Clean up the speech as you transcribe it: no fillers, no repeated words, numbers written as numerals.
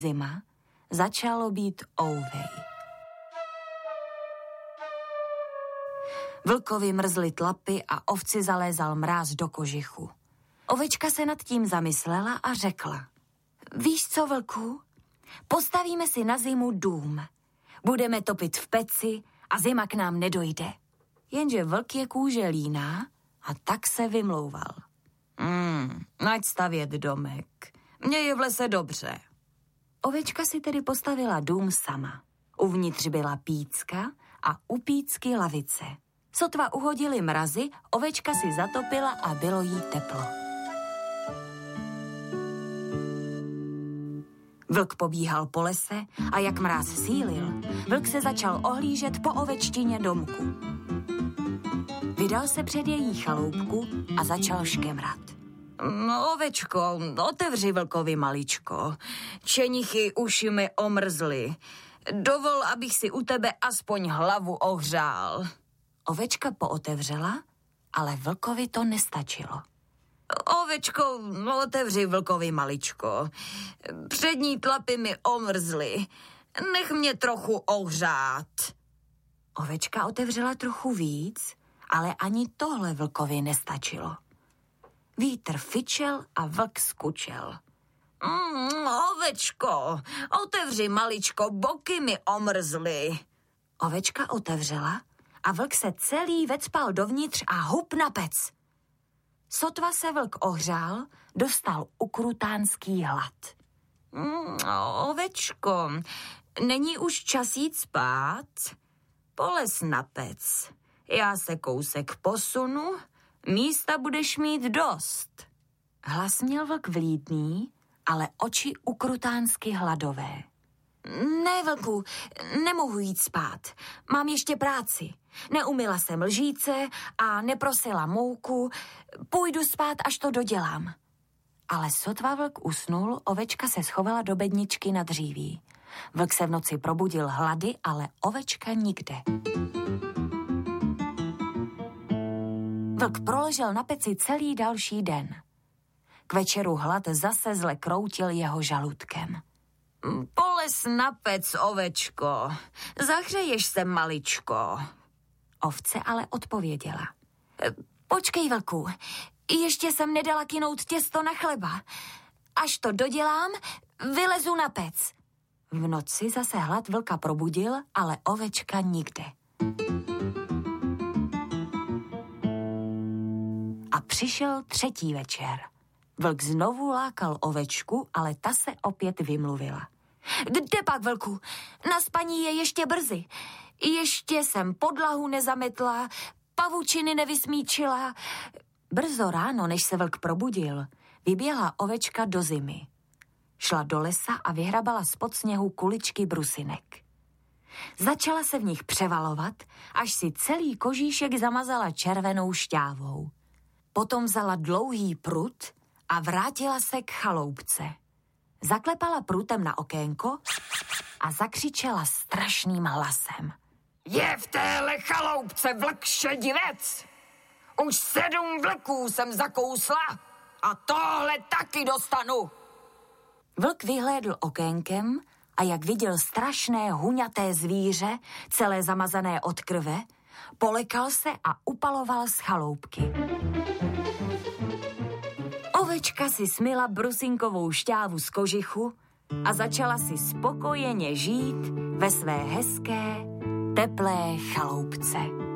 zima, začalo být ouvej. Vlkovi mrzly tlapy a ovci zalézal mráz do kožichu. Ovečka se nad tím zamyslela a řekla: Víš co, vlku? Postavíme si na zimu dům. Budeme topit v peci a zima k nám nedojde. Jenže vlk je kůže líná a tak se vymlouval. Ať stavět domek. Mně je v lese dobře. Ovečka si tedy postavila dům sama. Uvnitř byla pícka a u pícky lavice. Sotva uhodili mrazy, ovečka si zatopila a bylo jí teplo. Vlk pobíhal po lese a jak mráz sílil, vlk se začal ohlížet po ovečtině domku. Vydal se před její chaloupku a začal škemrat. Ovečko, otevři vlkovi maličko. Čenichy uši mi omrzly. Dovol, abych si u tebe aspoň hlavu ohřál. Ovečka pootevřela, ale vlkovi to nestačilo. Ovečko, otevři vlkovi maličko. Přední tlapy mi omrzly. Nech mě trochu ohřát. Ovečka otevřela trochu víc, ale ani tohle vlkovi nestačilo. Vítr fičel a vlk skučel. Ovečko, otevři maličko, boky mi omrzly. Ovečka otevřela a vlk se celý vecpal dovnitř a hup na pec. Sotva se vlk ohřál, dostal ukrutánský hlad. Ovečko, není už čas jít spát? Polez na pec. Já se kousek posunu, místa budeš mít dost. Hlas měl vlk vlídný, ale oči ukrutánsky hladové. Ne, vlku, nemohu jít spát. Mám ještě práci. Neumyla jsem lžíce a neprosila mouku. Půjdu spát, až to dodělám. Ale sotva vlk usnul, ovečka se schovala do bedničky na dříví. Vlk se v noci probudil hlady, ale ovečka nikde. Vlk proležel na peci celý další den. K večeru hlad zase zle kroutil jeho žaludkem. Polez na pec, ovečko. Zahřeješ se maličko. Ovce ale odpověděla. Počkej, vlku, ještě jsem nedala kynout těsto na chleba. Až to dodělám, vylezu na pec. V noci zase hlad vlka probudil, ale ovečka nikde. A přišel třetí večer. Vlk znovu lákal ovečku, ale ta se opět vymluvila. Jde pak, vlku, na spaní je ještě brzy. Ještě jsem podlahu nezametla, pavučiny nevysmíčila. Brzo ráno, než se vlk probudil, vyběhla ovečka do zimy. Šla do lesa a vyhrabala spod sněhu kuličky brusinek. Začala se v nich převalovat, až si celý kožíšek zamazala červenou šťávou. Potom vzala dlouhý prut a vrátila se k chaloupce. Zaklepala prutem na okénko a zakřičela strašným hlasem. Je v téhle chaloupce vlk šedivec! Už 7 vlků jsem zakousla a tohle taky dostanu! Vlk vyhlédl okénkem a jak viděl strašné huňaté zvíře, celé zamazané od krve, polekal se a upaloval z chaloupky. Ovečka si smyla brusinkovou šťávu z kožichu a začala si spokojeně žít ve své hezké, teplé chaloupce.